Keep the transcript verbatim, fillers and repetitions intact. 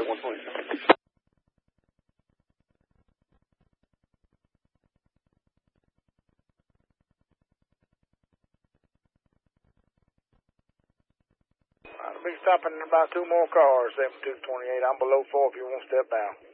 one twenty. I'll be stopping in about two more cars, seven two twenty-eight. I'm below four if you want to step down.